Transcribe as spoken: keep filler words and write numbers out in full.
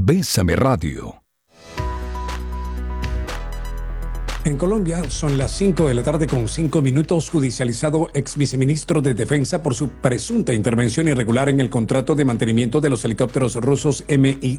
Bésame Radio. En Colombia son las cinco de la tarde con cinco minutos. Judicializado ex viceministro de Defensa por su presunta intervención irregular en el contrato de mantenimiento de los helicópteros rusos M I